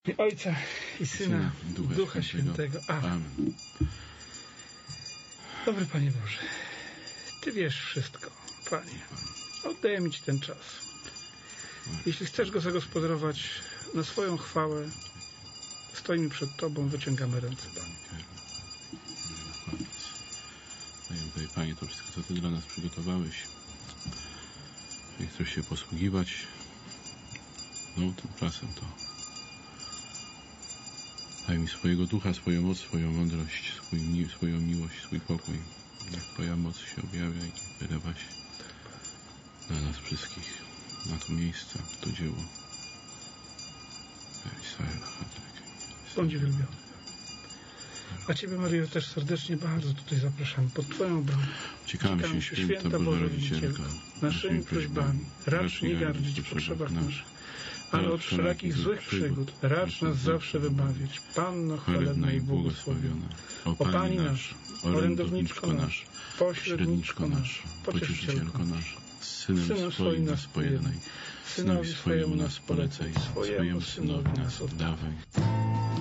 Ojca i Syna, Ducha Świętego. Amen. Dobry Panie Boże, Ty wiesz wszystko, Panie. Oddajemy Ci ten czas. Jeśli chcesz go zagospodarować na swoją chwałę, stoimy przed Tobą, wyciągamy ręce, Panie. Daję, Panie, to wszystko, co Ty dla nas przygotowałeś. Jeżeli chcesz się posługiwać tymczasem, to daj mi swojego ducha, swoją moc, swoją mądrość, swoją miłość, swój pokój. Niech Twoja moc się objawia i wylewa się na nas wszystkich, na to miejsce, to dzieło. Bądź wielbiony. A Ciebie, Maryjo, też serdecznie bardzo tutaj zapraszamy pod Twoją bramę. Ciekamy się, święta Boża Rodzicielko, naszymi prośbami, racz nie gardzić w potrzebach naszych, ale od wszelakich złych przygód racz nas zawsze wybawić. Panno chwalebna i błogosławiona, o Pani nasz, orędowniczko nasz, pośredniczko nasz, pocieszycielko nasz, z Synem swoim nas pojednaj, Synowi swojemu nas polecaj, swojemu Synowi nas oddawaj.